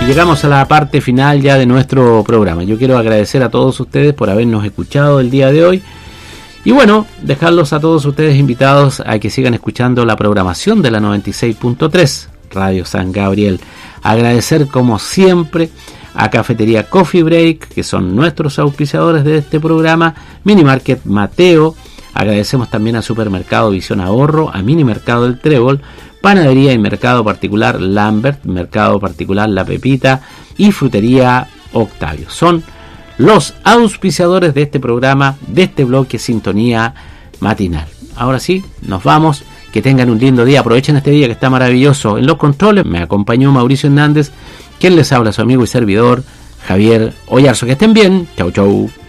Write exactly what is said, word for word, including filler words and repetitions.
Llegamos a la parte final ya de nuestro programa. Yo quiero agradecer a todos ustedes por habernos escuchado el día de hoy. Y bueno, dejarlos a todos ustedes invitados a que sigan escuchando la programación de la noventa y seis punto tres Radio San Gabriel. Agradecer como siempre a Cafetería Coffee Break, que son nuestros auspiciadores de este programa, Mini Market Mateo. Agradecemos también a Supermercado Visión Ahorro, a Mini Mercado del Trébol, Panadería y Mercado Particular Lambert, Mercado Particular La Pepita y Frutería Octavio. Son los auspiciadores de este programa, de este bloque Sintonía Matinal. Ahora sí, nos vamos. Que tengan un lindo día. Aprovechen este día que está maravilloso. En los controles me acompañó Mauricio Hernández, quien les habla, su amigo y servidor Javier Oyarzo. Que estén bien. Chau, chau.